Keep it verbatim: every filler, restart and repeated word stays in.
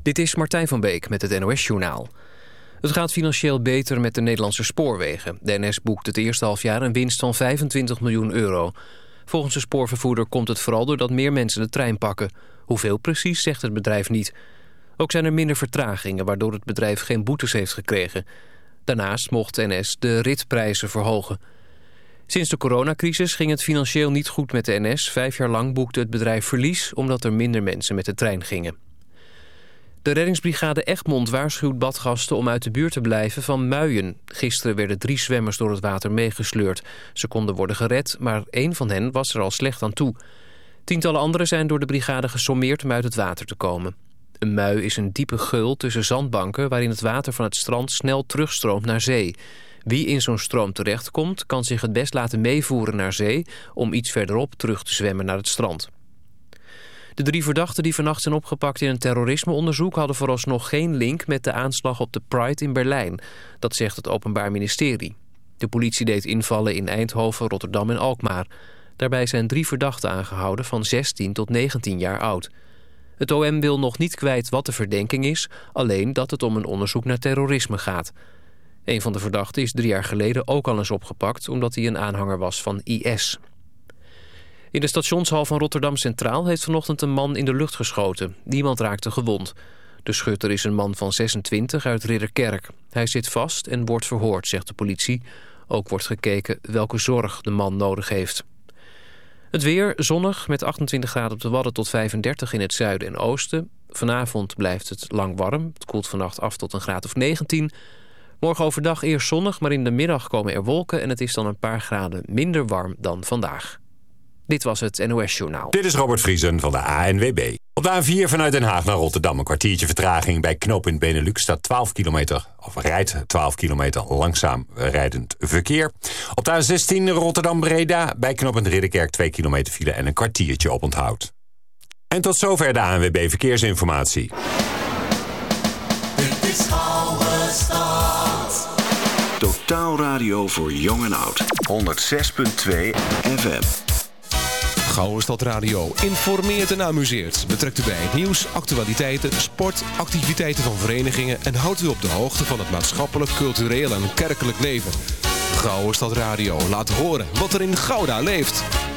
Dit is Martijn van Beek met het N O S-journaal. Het gaat financieel beter met de Nederlandse spoorwegen. De N S boekt het eerste halfjaar een winst van vijfentwintig miljoen euro. Volgens de spoorvervoerder komt het vooral doordat meer mensen de trein pakken. Hoeveel precies, zegt het bedrijf niet. Ook zijn er minder vertragingen, waardoor het bedrijf geen boetes heeft gekregen. Daarnaast mocht de N S de ritprijzen verhogen. Sinds de coronacrisis ging het financieel niet goed met de N S. Vijf jaar lang boekte het bedrijf verlies omdat er minder mensen met de trein gingen. De reddingsbrigade Egmond waarschuwt badgasten om uit de buurt te blijven van muien. Gisteren werden drie zwemmers door het water meegesleurd. Ze konden worden gered, maar één van hen was er al slecht aan toe. Tientallen anderen zijn door de brigade gesommeerd om uit het water te komen. Een mui is een diepe geul tussen zandbanken waarin het water van het strand snel terugstroomt naar zee. Wie in zo'n stroom terechtkomt, kan zich het best laten meevoeren naar zee om iets verderop terug te zwemmen naar het strand. De drie verdachten die vannacht zijn opgepakt in een terrorismeonderzoek hadden vooralsnog geen link met de aanslag op de Pride in Berlijn. Dat zegt het Openbaar Ministerie. De politie deed invallen in Eindhoven, Rotterdam en Alkmaar. Daarbij zijn drie verdachten aangehouden van zestien tot negentien jaar oud. Het O M wil nog niet kwijt wat de verdenking is, alleen dat het om een onderzoek naar terrorisme gaat. Een van de verdachten is drie jaar geleden ook al eens opgepakt omdat hij een aanhanger was van I S. In de stationshal van Rotterdam Centraal heeft vanochtend een man in de lucht geschoten. Niemand raakte gewond. De schutter is een man van zesentwintig uit Ridderkerk. Hij zit vast en wordt verhoord, zegt de politie. Ook wordt gekeken welke zorg de man nodig heeft. Het weer zonnig met achtentwintig graden op de Wadden tot vijfendertig in het zuiden en oosten. Vanavond blijft het lang warm. Het koelt vannacht af tot een graad of negentien. Morgen overdag eerst zonnig, maar in de middag komen er wolken en het is dan een paar graden minder warm dan vandaag. Dit was het N O S-journaal. Dit is Robert Vriesen van de A N W B. Op de A vier vanuit Den Haag naar Rotterdam een kwartiertje vertraging. Bij knooppunt Benelux staat twaalf kilometer, of rijdt twaalf kilometer langzaam rijdend verkeer. Op de A zestien Rotterdam-Breda bij knooppunt Ridderkerk twee kilometer file en een kwartiertje op onthoud. En tot zover de A N W B Verkeersinformatie. Dit is Oude Stad. Totaal radio voor jong en oud. honderd zes komma twee F M. Gouden Stad Radio informeert en amuseert. We trekken u bij het nieuws, actualiteiten, sport, activiteiten van verenigingen en houdt u op de hoogte van het maatschappelijk, cultureel en kerkelijk leven. Gouden Stad Radio laat horen wat er in Gouda leeft.